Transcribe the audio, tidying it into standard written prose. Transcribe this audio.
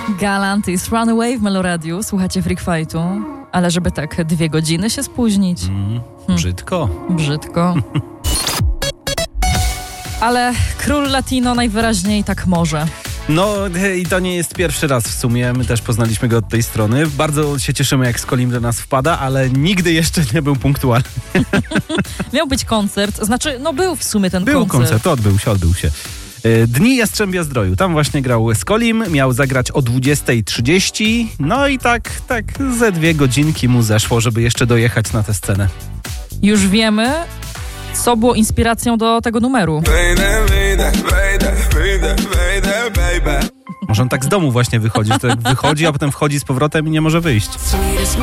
Galantis, Runaway w Meloradiu. Słuchacie Freak Fightu, ale żeby tak 2 godziny się spóźnić. Brzydko. Brzydko. Ale król latino najwyraźniej tak może. No i to nie jest pierwszy raz w sumie, my też poznaliśmy go od tej strony. Bardzo się cieszymy, jak Skolim do nas wpada, ale nigdy jeszcze nie był punktualny. Miał być koncert, znaczy, no był w sumie ten Był koncert. odbył się. Dni Jastrzębia Zdroju, tam właśnie grał Skolim, miał zagrać o 20:30, no i tak ze 2 godzinki mu zeszło, żeby jeszcze dojechać na tę scenę. Już wiemy, co było inspiracją do tego numeru. Może on tak z domu właśnie wychodzi, że tak wychodzi, a potem wchodzi z powrotem i nie może wyjść.